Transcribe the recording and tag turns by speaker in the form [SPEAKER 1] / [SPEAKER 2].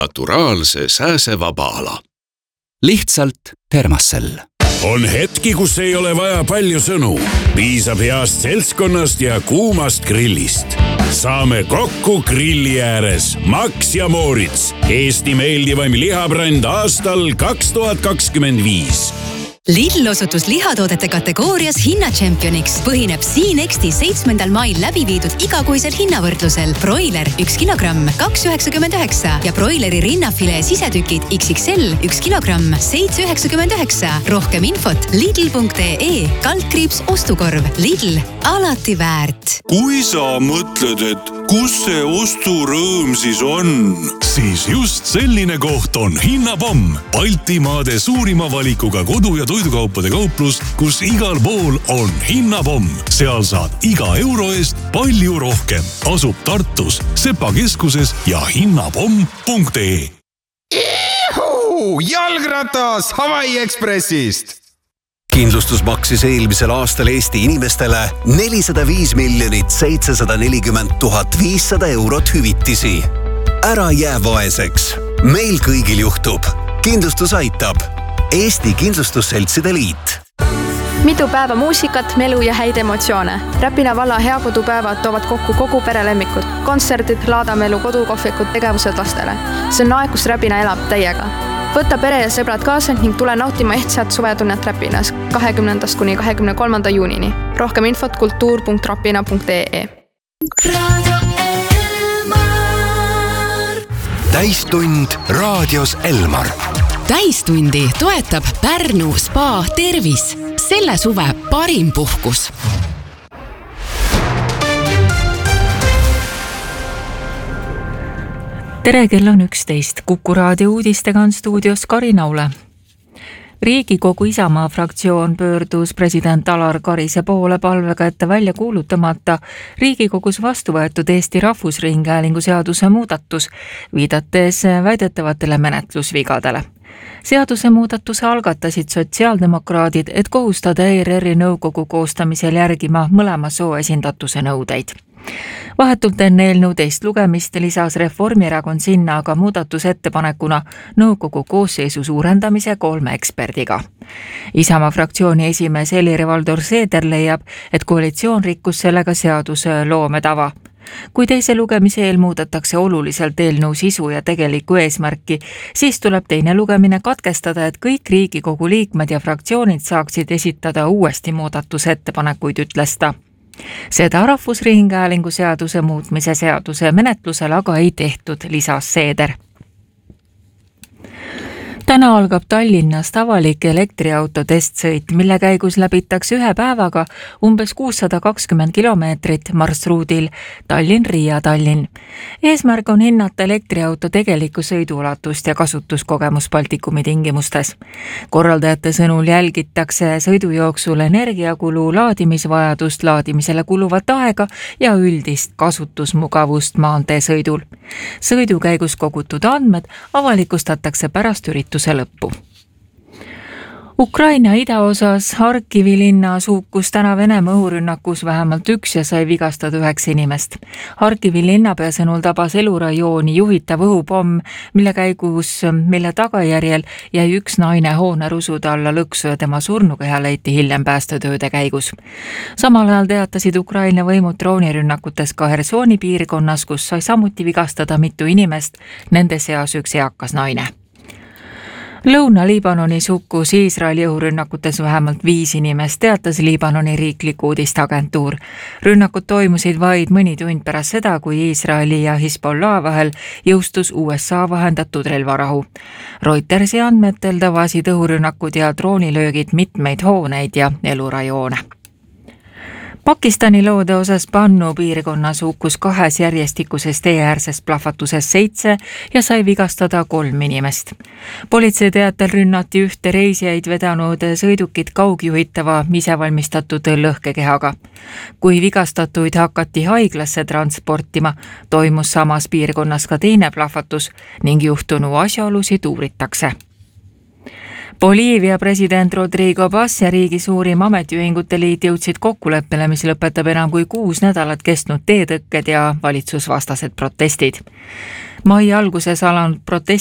[SPEAKER 1] naturaalse sääsevaba ala.
[SPEAKER 2] Lihtsalt Thermacell.
[SPEAKER 3] On hetki, kus ei ole vaja palju sõnu. Piisab heast seltskonnast ja kuumast grillist. Saame kokku grilli ääres. Max ja Moritz. Eesti meeldivaim lihabränd aastal 2025.
[SPEAKER 4] Lidl osutus lihatoodete kategoorias hinnatšempioniks. Põhineb Siinexti 7. mail läbi viidud igakuisel hinnavõrdlusel. Broiler 1 kilogramm 2,99 ja broileri rinnafilee sisetükid XXL 1 kilogramm 7,99. Rohkem infot lidl.ee/ostukorv. Lidl, alati väärt.
[SPEAKER 5] Kui sa mõtled, et kus see osturõõm siis on?
[SPEAKER 6] Siis just selline koht on Hinnapomm. Baltimaade suurima valikuga kodu- ja toidukaupade kauplus, kus igal pool on Hinnapomm. Seal saad iga euro eest palju rohkem. Asub Tartus, Sepa keskuses ja hinnapomm.ee.
[SPEAKER 7] Jalgratas Hawaii Expressist!
[SPEAKER 2] Kindlustus maksis eelmisel aastal Eesti inimestele 405 740 500 eurot hüvitisi. Ära jää vaeseks. Meil kõigil juhtub. Kindlustus aitab. Eesti Kindlustusseltside Liit.
[SPEAKER 8] Mitu päeva muusikat, melu ja häid emotsioone. Räpina valla heakodupäevad toovad kokku kogu perelemmikud. Kontserdid, laadamelu, kodukohvikud, tegevused lastele. See on aeg, kus Räpina elab täiega. Võta pere ja sõbrad kaasa ning tule nautima ehtsat suvetunnet Räpinas 20. kuni 23. juunini. Rohkem infot kultuur.rapina.ee.
[SPEAKER 2] Täistund raadios Elmar.
[SPEAKER 9] Täistundi toetab Pärnu Spa Tervis. Selle suve parim puhkus.
[SPEAKER 10] Tere, kell on 11. Kuku raadio uudistega on stuudios Kari Naule. Riigikogu Isamaa fraktsioon pöördus president Alar Karise poole palvega, et välja kuulutamata Riigikogus vastu võetud Eesti Rahvusringhäälingu seaduse muudatus, viidates väidetavatele menetlusvigadele. Seaduse muudatuse algatasid sotsiaaldemokraadid, et kohustada ERR-i nõukogu koostamisel järgima mõlema soo esindatuse nõudeid. Vahetult enne eelnõu teist lugemist lisas Reformierakond sinna aga muudatusettepanekuna nõukogu koosseisu suurendamise 3 eksperdiga. Isamaa fraktsiooni esimees Helir-Valdor Seeder leiab, et koalitsioon rikkus sellega seaduse loometava. Kui teise lugemise eel muudetakse oluliselt eelnõu sisu ja tegelikku eesmärki, siis tuleb teine lugemine katkestada, et kõik Riigikogu liikmed ja fraktsioonid saaksid esitada uuesti muudatusettepanekuid, ütles ta. Seda Rahvusringhäälingu seaduse muutmise seaduse menetlusel aga ei tehtud, lisas Seeder. Täna algab Tallinnast avalik elektriauto testsõit, mille käigus läbitakse ühe päevaga umbes 620 kilomeetrit marsruudil Tallinn-Riia-Tallinn. Eesmärk on hinnata elektriauto tegelikku sõiduulatust ja kasutuskogemus Baltikumi tingimustes. Korraldajate sõnul jälgitakse sõidujooksul energiakulu, laadimisvajadust, laadimisele kuluvat aega ja üldist kasutusmugavust maanteesõidul. Sõidu käigus kogutud andmed avalikustatakse pärast ürituse lõppu. Ukraina idaosas Harkivi linnas hukkus täna Venemaa õhurünnakus vähemalt 1 ja sai vigastada 9 inimest. Harkivi linnapea sõnul tabas elurajooni juhitav õhupomm, mille tagajärjel jäi 1 naine hoone rusude alla lõksu ja tema surnukeha leiti hiljem päästetööde käigus. Samal ajal teatasid Ukraina võimud droonirünnakutes ka Hersoni piirkonnas, kus sai samuti vigastada mitu inimest, nende seas 1 eakas naine. Lõuna-Liibanonis hukkus Iisraeli õhurünnakutes vähemalt 5 inimest, teatas Liibanoni riiklik uudisteagentuur. Rünnakud toimusid vaid mõni tund pärast seda, kui Iisraeli ja Hezbollah vahel jõustus USA vahendatud relvarahu. Reutersi andmetel tabasid õhurünnakud ja droonilöögid mitmeid hooneid ja elurajoone. Pakistani loode osas Pannu piirkonnas hukkus 2 järjestikuses teeäärses plahvatuses 7 ja sai vigastada 3 inimest. Politsei teatel rünnati 1 reisijaid vedanud sõidukit kaugjuhitava isevalmistatud lõhkekehaga. Kui vigastatuid hakati haiglasse transportima, toimus samas piirkonnas ka teine plahvatus ning juhtunu asjaolusid uuritakse. Boliivia president Rodrigo Paz ja riigi suurim ametiühingute liit jõudsid kokkuleppele, mis lõpetab enam kui 6 nädalat kestnud teetõkked ja valitsusvastased protestid. Mai alguses alanud protestid